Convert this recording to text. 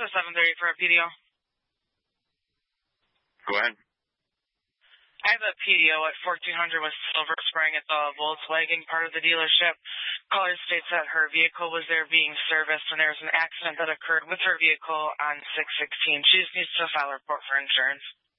a 7:30 for a PDO. Go ahead. I have a PDO at 1400 West Silver Spring at the Volkswagen part of the dealership. Caller states that her vehicle was there being serviced and there was an accident that occurred with her vehicle on 6/16. She just needs to file a report for insurance.